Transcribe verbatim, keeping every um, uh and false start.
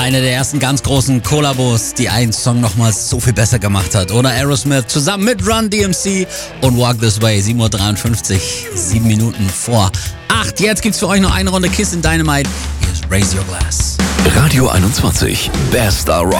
Eine der ersten ganz großen Kollabos, die einen Song nochmals so viel besser gemacht hat. Oder Aerosmith zusammen mit Run D M C und Walk This Way. sieben Uhr dreiundfünfzig, sieben Minuten vor acht. Jetzt gibt's für euch noch eine Runde Kiss in Dynamite. Hier ist Raise Your Glass. Radio einundzwanzig, der Star Rock.